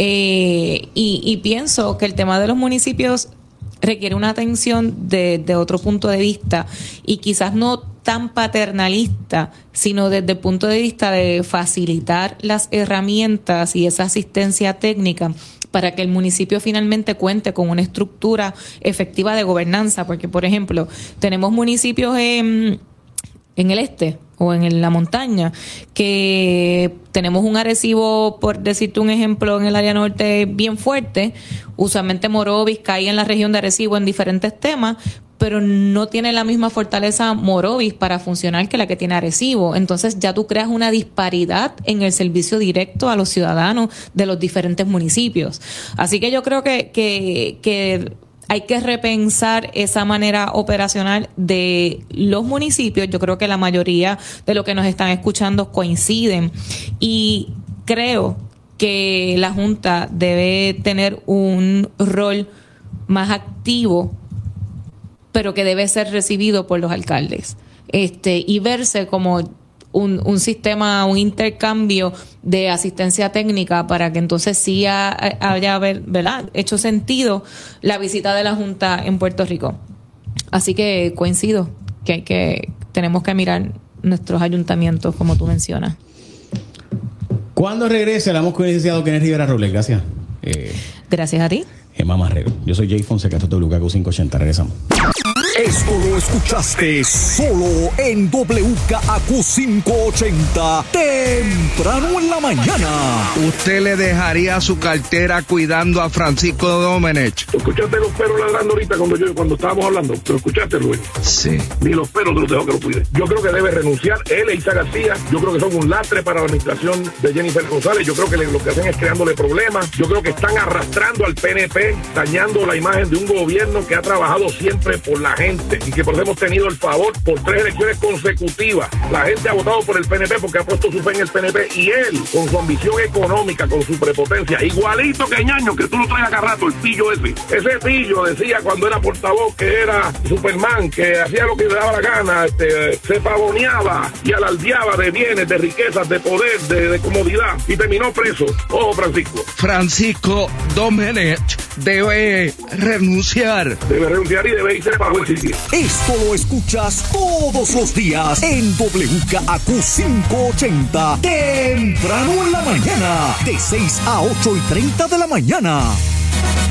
Y pienso que el tema de los municipios requiere una atención de otro punto de vista, y quizás no tan paternalista, sino desde el punto de vista de facilitar las herramientas y esa asistencia técnica para que el municipio finalmente cuente con una estructura efectiva de gobernanza. Porque, por ejemplo, tenemos municipios en el este o en la montaña que tenemos un Arecibo, por decirte un ejemplo, en el área norte bien fuerte. Usualmente Morovis cae en la región de Arecibo en diferentes temas, pero no tiene la misma fortaleza Morovis para funcionar que la que tiene Arecibo. Entonces ya tú creas una disparidad en el servicio directo a los ciudadanos de los diferentes municipios. Así que yo creo que hay que repensar esa manera operacional de los municipios. Yo creo que la mayoría de los que nos están escuchando coinciden, y creo que la Junta debe tener un rol más activo, pero que debe ser recibido por los alcaldes, y verse como un sistema, un intercambio de asistencia técnica, para que entonces sí haya, ¿verdad?, hecho sentido la visita de la Junta en Puerto Rico. Así que coincido que tenemos que mirar nuestros ayuntamientos, como tú mencionas. Cuando regrese, hablamos con el licenciado Kenneth Rivera Robles. Gracias. Gracias a ti. Gemma Marrero. Yo soy Jay Fonseca, esto es WKQ 580. Regresamos. Esto lo escuchaste solo en WKQ 580, temprano en la mañana. ¿Usted le dejaría su cartera cuidando a Francisco Domenech? ¿Escuchaste los perros ladrando ahorita cuando estábamos hablando? ¿Lo escuchaste, Luis? Sí. Ni los perros te los dejó que lo cuide. Yo creo que debe renunciar él e Isa García. Yo creo que son un lastre para la administración de Jennifer González. Yo creo que lo que hacen es creándole problemas. Yo creo que están arrastrando al PNP, dañando la imagen de un gobierno que ha trabajado siempre por la gente. gente y que por eso hemos tenido el favor por 3 elecciones consecutivas. La gente ha votado por el PNP porque ha puesto su fe en el PNP y él, con su ambición económica, con su prepotencia, igualito que Ñaño, que tú lo traes acá rato, el pillo ese. Ese pillo decía cuando era portavoz que era Superman, que hacía lo que le daba la gana, se pavoneaba y alardeaba de bienes, de riquezas, de poder, de comodidad y terminó preso. Ojo, Francisco. Francisco Domenech debe renunciar. Debe renunciar y debe irse para buen sitio. Esto lo escuchas todos los días en WKAQ 580. Temprano en la mañana, de 6 a 8:30 de la mañana.